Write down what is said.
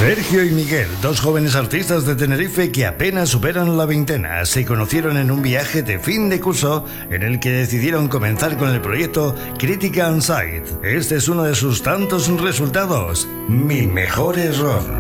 Sergio y Miguel, dos jóvenes artistas de Tenerife que apenas superan la veintena, se conocieron en un viaje de fin de curso en el que decidieron comenzar con el proyecto Crítica On Site. Este es uno de sus tantos resultados. Mi mejor error.